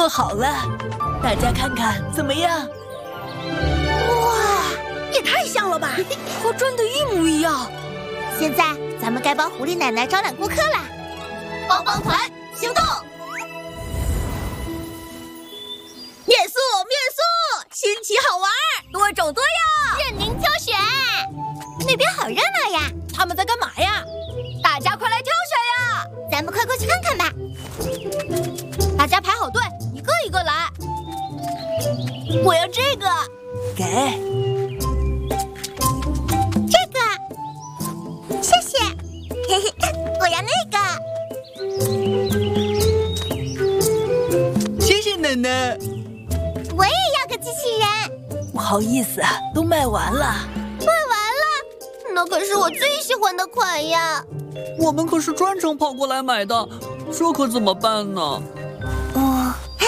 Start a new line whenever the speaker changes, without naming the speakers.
做好了，大家看看怎么样？
哇，也太像了吧，
和真的一模一样。
现在咱们该帮狐狸奶奶招揽顾客啦！
帮帮团行动！面塑，新奇好玩，多种多样，
任您挑选。那边好热闹呀！
他们在干嘛呀？大家快来挑选呀！
咱们快过去看看吧。
大家排好队，一个一个来。我要这个，
给。
这个，谢谢。嘿嘿，我要那
个。谢谢奶奶。
我也要个机器人。
不好意思，都卖完了。
卖完了？那可是我最喜欢的款呀。
我们可是专程跑过来买的，这可怎么办呢？